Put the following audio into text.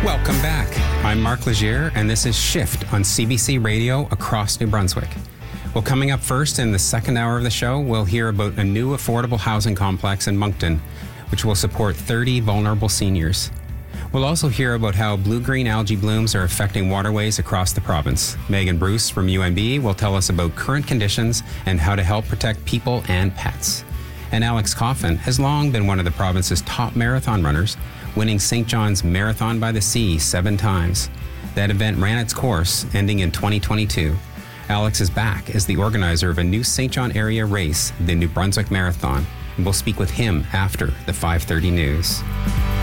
Welcome back. I'm Mark Legier, and this is Shift on CBC Radio across New Brunswick. Well, coming up first in the second hour of the show, we'll hear about a new affordable housing complex in Moncton, which will support 30 vulnerable seniors. We'll also hear about how blue-green algae blooms are affecting waterways across the province. Megan Bruce from UNB will tell us about current conditions and how to help protect people and pets. And Alex Coffin has long been one of the province's top marathon runners, winning St. John's Marathon by the Sea 7 times. That event ran its course, ending in 2022. Alex is back as the organizer of a new St. John area race, the New Brunswick Marathon, and we'll speak with him after the 5:30 news.